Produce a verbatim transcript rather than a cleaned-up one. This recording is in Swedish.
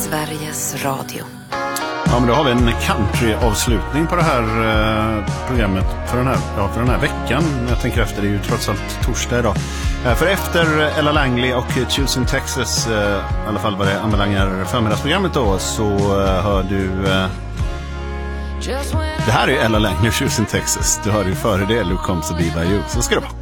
Sveriges Radio. Ja, men då har vi en country-avslutning på det här eh, programmet för den här, ja, för den här veckan. Jag tänker efter, det är ju trots allt torsdag idag. Eh, för efter Ella Langley och Choosing Texas, eh, i alla fall vad det anbelangar förmiddagsprogrammet då, så eh, hör du... Eh, det här är Ella Langley och Choosing Texas. Du hör ju före det Luke Combs och Be By You. Så ska det vara.